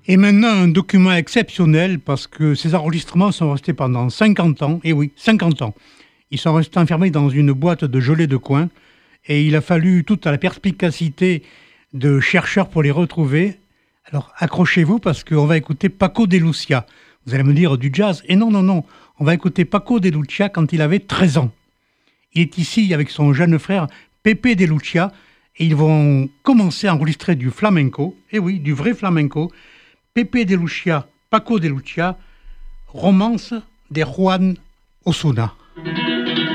Et maintenant, un document exceptionnel parce que ces enregistrements sont restés pendant 50 ans. Et oui, 50 ans. Ils sont restés enfermés dans une boîte de gelée de coin. Et il a fallu toute la perspicacité de chercheurs pour les retrouver. Alors, accrochez-vous parce qu'on va écouter Paco de Lucia. Vous allez me dire du jazz. Et non, non, non. On va écouter Paco de Lucia quand il avait 13 ans. Il est ici avec son jeune frère Pepe de Lucia. Et ils vont commencer à enregistrer du flamenco. Et oui, du vrai flamenco. Pepe de Lucia, Paco de Lucia, romance de Juan Osuna.